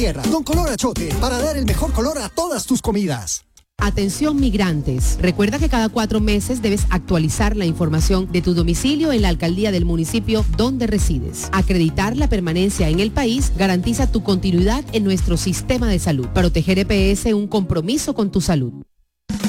tierra. Con Color Achote, para dar el mejor color a todas tus comidas. Atención migrantes. Recuerda que cada 4 meses debes actualizar la información de tu domicilio en la alcaldía del municipio donde resides. Acreditar la permanencia en el país garantiza tu continuidad en nuestro sistema de salud. Proteger EPS, un compromiso con tu salud.